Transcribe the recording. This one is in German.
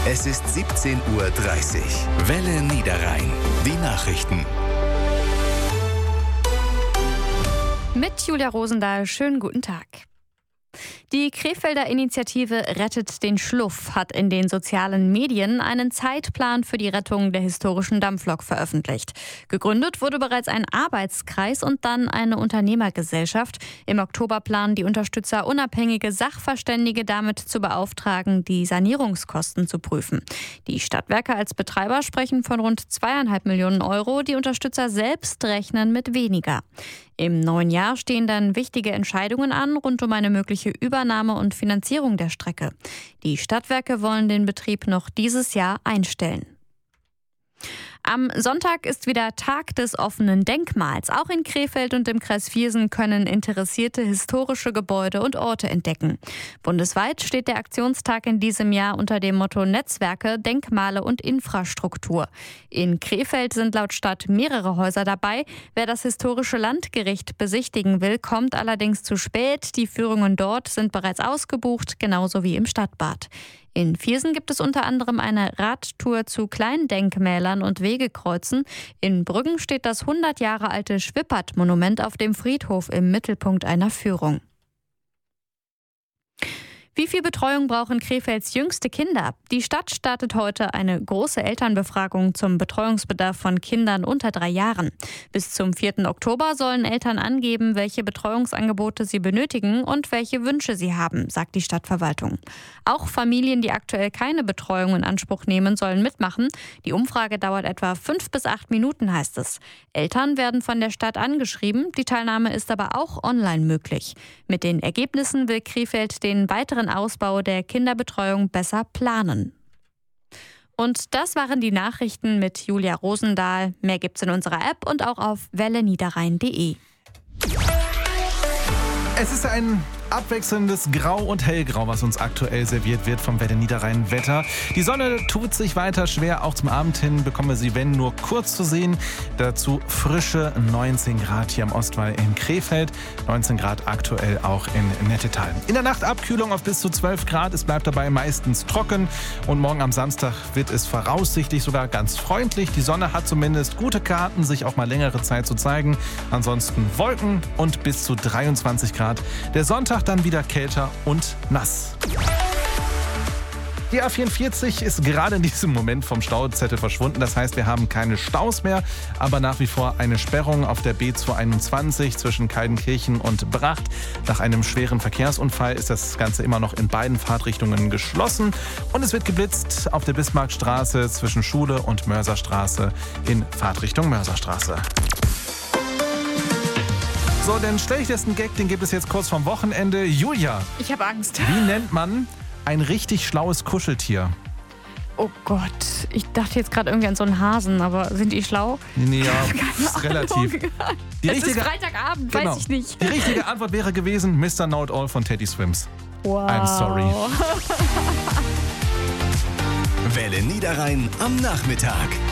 Es ist 17:30 Uhr. Welle Niederrhein. Die Nachrichten. Mit Julia Rosendahl, schönen guten Tag. Die Krefelder Initiative Rettet den Schluff hat in den sozialen Medien einen Zeitplan für die Rettung der historischen Dampflok veröffentlicht. Gegründet wurde bereits ein Arbeitskreis und dann eine Unternehmergesellschaft. Im Oktober planen die Unterstützer unabhängige Sachverständige damit zu beauftragen, die Sanierungskosten zu prüfen. Die Stadtwerke als Betreiber sprechen von rund 2,5 Millionen Euro. Die Unterstützer selbst rechnen mit weniger. Im neuen Jahr stehen dann wichtige Entscheidungen an rund um eine mögliche Übernahme und Finanzierung der Strecke. Die Stadtwerke wollen den Betrieb noch dieses Jahr einstellen. Am Sonntag ist wieder Tag des offenen Denkmals. Auch in Krefeld und im Kreis Viersen können Interessierte historische Gebäude und Orte entdecken. Bundesweit steht der Aktionstag in diesem Jahr unter dem Motto Netzwerke, Denkmale und Infrastruktur. In Krefeld sind laut Stadt mehrere Häuser dabei. Wer das historische Landgericht besichtigen will, kommt allerdings zu spät. Die Führungen dort sind bereits ausgebucht, genauso wie im Stadtbad. In Viersen gibt es unter anderem eine Radtour zu Kleindenkmälern und Wegekreuzen. In Brüggen steht das 100 Jahre alte Schwippert-Monument auf dem Friedhof im Mittelpunkt einer Führung. Wie viel Betreuung brauchen Krefelds jüngste Kinder? Die Stadt startet heute eine große Elternbefragung zum Betreuungsbedarf von Kindern unter 3 Jahren. Bis zum 4. Oktober sollen Eltern angeben, welche Betreuungsangebote sie benötigen und welche Wünsche sie haben, sagt die Stadtverwaltung. Auch Familien, die aktuell keine Betreuung in Anspruch nehmen, sollen mitmachen. Die Umfrage dauert etwa 5 bis 8 Minuten, heißt es. Eltern werden von der Stadt angeschrieben. Die Teilnahme ist aber auch online möglich. Mit den Ergebnissen will Krefeld den weiteren Ausbau der Kinderbetreuung besser planen. Und das waren die Nachrichten mit Julia Rosendahl. Mehr gibt's in unserer App und auch auf welleniederrhein.de. Es ist ein abwechselndes Grau und Hellgrau, was uns aktuell serviert wird vom Welle Niederrhein Wetter. Die Sonne tut sich weiter schwer. Auch zum Abend hin bekommen wir sie, wenn nur kurz zu sehen. Dazu frische 19 Grad hier am Ostwall in Krefeld. 19 Grad aktuell auch in Nettetal. In der Nacht Abkühlung auf bis zu 12 Grad. Es bleibt dabei meistens trocken. Und morgen am Samstag wird es voraussichtlich sogar ganz freundlich. Die Sonne hat zumindest gute Karten, sich auch mal längere Zeit zu zeigen. Ansonsten Wolken und bis zu 23 Grad. Der Sonntag dann wieder kälter und nass. Die A44 ist gerade in diesem Moment vom Stauzettel verschwunden. Das heißt, wir haben keine Staus mehr, aber nach wie vor eine Sperrung auf der B221 zwischen Kaldenkirchen und Bracht. Nach einem schweren Verkehrsunfall ist das Ganze immer noch in beiden Fahrtrichtungen geschlossen. Und es wird geblitzt auf der Bismarckstraße zwischen Schule und Mörserstraße in Fahrtrichtung Mörserstraße. So, den schlechtesten Gag, den gibt es jetzt kurz vorm Wochenende. Julia. Ich habe Angst. Wie nennt man ein richtig schlaues Kuscheltier? Oh Gott, ich dachte jetzt gerade irgendwie an so einen Hasen, aber sind die schlau? Nee, ja, ist relativ. Es ist Freitagabend, genau. Weiß ich nicht. Die richtige Antwort wäre gewesen Mr. Know-it-all von Teddy Swims. Wow. I'm sorry. Welle Niederrhein am Nachmittag.